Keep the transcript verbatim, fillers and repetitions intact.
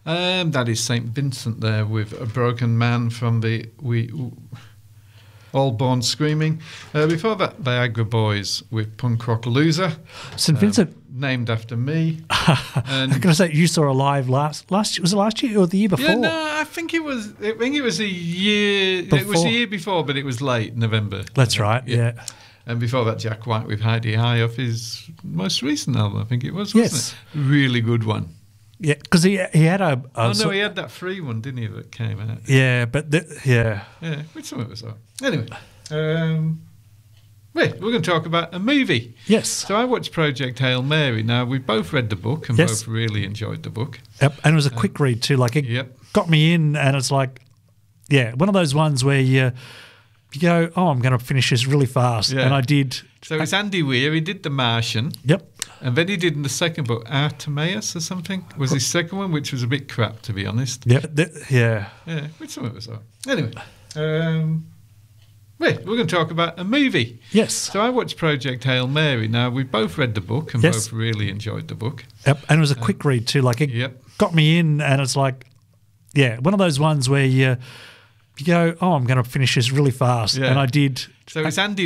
Um, that is Saint Vincent there with A Broken Man from the We All Born Screaming. Uh, before that, Viagra Boys with Punk Rock Loser. Saint Vincent. Um, named after me. And I'm going to say you saw her live last, last, was it last year or the year before? Yeah, no, I think it was, I think it was a year, before. It was a year before, but it was late, November. That's right, yeah. yeah. And before that, Jack White with Heidi High off his most recent album, I think it was, wasn't yes. it? Really good one. Yeah, because he he had a, a... Oh, no, he had that free one, didn't he, that came out? Yeah, but, the, yeah. Yeah, which one was that? Anyway, um, wait, we're going to talk about a movie. Yes. So I watched Project Hail Mary. Now, we both read the book and yes. both really enjoyed the book. Yep, and it was a quick um, read too. Like, it yep. got me in, and it's like, yeah, one of those ones where you, you go, oh, I'm going to finish this really fast. Yeah. And I did. So it's Andy Weir. He did The Martian. Yep. And then he did in the second book, Artemis or something, was his second one, which was a bit crap, to be honest. Yep. The, yeah. Yeah, which one was that? Anyway, um, wait, we're going to talk about a movie. Yes. So I watched Project Hail Mary. Now, we both read the book and yes. both really enjoyed the book. Yep. And it was a quick um, read too. Like, it yep. got me in, and it's like, yeah, one of those ones where you, you go, oh, I'm going to finish this really fast. Yeah. And I did. So it's Andy